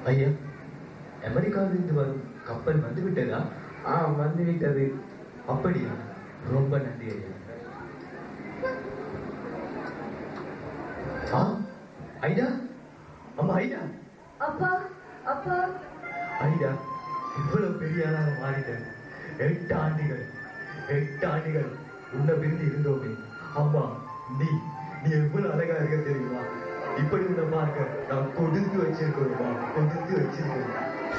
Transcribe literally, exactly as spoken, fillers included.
ஐயா, அமெரிக்காவிலிருந்து வரும் கப்பல் வந்து விட்டதா? ஆ, வந்து விட்டது. அப்படியா? ரொம்ப நன்றி ஐயா. ஆ, ஐயா, அம்மா ஐயா. அப்பா, அப்பா. ஐயா, இவ்வளவு பெரிய ஆளாக மாறிட்டேன். எட்டு ஆண்டுகள் எட்டு ஆண்டுகள் உன்னை பிரிந்து இருந்தோமே. அம்மா, நீ நீ எவ்வளவு அழகா இருக்க தெரியுமா? இப்படி உன்னை பார்க்க நான் கொடுத்து வச்சிருக்கோம்மா, கொடுத்து வச்சிருக்கேன்.